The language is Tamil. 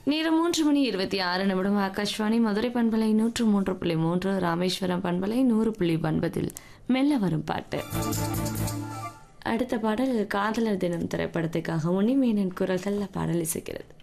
நேரம் 3:26 ஆகாஷ்வாணி மதுரை பண்பலை 103.3 ராமேஸ்வரம் பண்பலை 100.9 மெல்ல வரும் பாட்டு. அடுத்த பாடல் காதலர் தினம் திரைப்படத்துக்காக உன்னிமேனன் குரல்கள்ல பாடல் இசைக்கிறது.